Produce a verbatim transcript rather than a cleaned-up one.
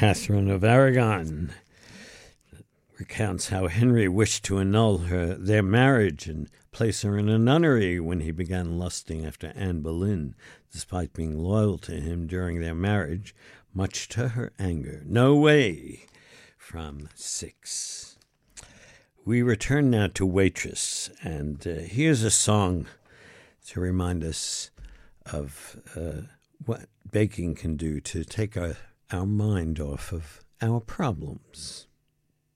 Catherine of Aragon recounts how Henry wished to annul her their marriage and place her in a nunnery when he began lusting after Anne Boleyn, despite being loyal to him during their marriage, much to her anger. No way. From Six. We return now to Waitress, and uh, here's a song to remind us of uh, what baking can do to take our, our mind off of our problems.